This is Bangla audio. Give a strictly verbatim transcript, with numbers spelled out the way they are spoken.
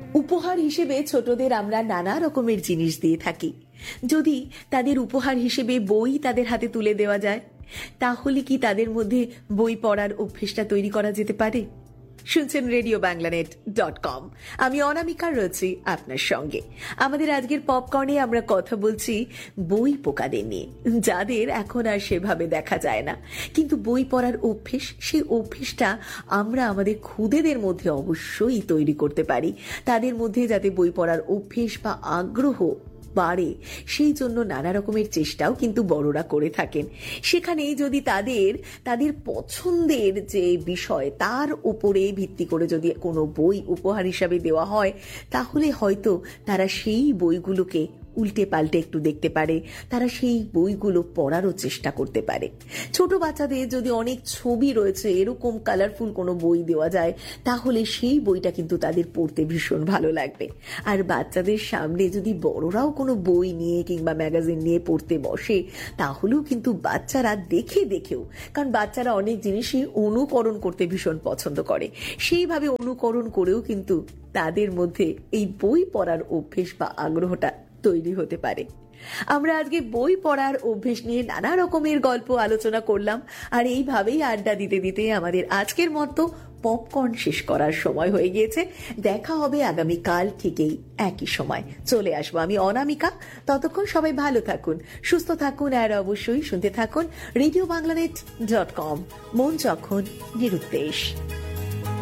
উপহার হিসেবে ছোটদের আমরা নানা রকমের জিনিস দিয়ে থাকি। যদি তাদের উপহার হিসেবে বই তাদের হাতে তুলে দেওয়া যায়, তাহলে কি তাদের মধ্যে বই পড়ার অভ্যেসটা তৈরি করা যেতে পারে? শুনছেন রেডিও বাংলানেট ডট কম। আমি অনামিকা রয়েছি আপনার সঙ্গে। আমাদের আজকের পপকর্নে আমরা কথা বলছি বই পোকাদের নিয়ে, যাদের এখন আর সেভাবে দেখা যায় না, কিন্তু বই পড়ার অভ্যেস, সেই অভ্যেসটা আমরা আমাদের খুদেদের মধ্যে অবশ্যই তৈরি করতে পারি। তাদের মধ্যে যাতে বই পড়ার অভ্যেস বা আগ্রহ বাড়ে, সেই জন্য নানা রকমের চেষ্টাও কিন্তু বড়রা করে থাকেন। সেখানে যদি তাদের তাদের পছন্দের যে বিষয় তার উপরে ভিত্তি করে যদি কোনো বই উপহার হিসাবে দেওয়া হয়, তাহলে হয়তো তারা সেই বইগুলোকে উল্টে পাল্টে একটু দেখতে পারে, তারা সেই বইগুলো পড়ারও চেষ্টা করতে পারে। ছোট বাচ্চাদের যদি অনেক ছবি রয়েছে এরকম কালারফুল কোনো বই দেওয়া যায়, তাহলে সেই বইটা কিন্তু তাদের পড়তে ভীষণ ভালো লাগবে। আর বাচ্চাদের সামনে যদি বড়রাও কোনো বই নিয়ে কিংবা ম্যাগাজিন নিয়ে পড়তে বসে, তাহলেও কিন্তু বাচ্চারা দেখে দেখেও, কারণ বাচ্চারা অনেক জিনিসই অনুকরণ করতে ভীষণ পছন্দ করে, সেইভাবে অনুকরণ করেও কিন্তু তাদের মধ্যে এই বই পড়ার অভ্যেস বা আগ্রহটা তৈরি হতে পারে। আমরা আজকে বই পড়ার অভ্যেস নিয়ে নানা রকমের গল্প আলোচনা করলাম, আর এইভাবেই আড্ডা দিতে দিতে আমাদের আজকের মতো পপকর্ন শেষ করার সময় হয়ে গিয়েছে। দেখা হবে আগামীকাল ঠিকই একই সময়। চলে আসবো আমি অনামিকা। ততক্ষণ সবাই ভালো থাকুন, সুস্থ থাকুন, আর অবশ্যই শুনতে থাকুন রেডিও বাংলানেট ডট কম। মন যখন নিরুদ্দেশ।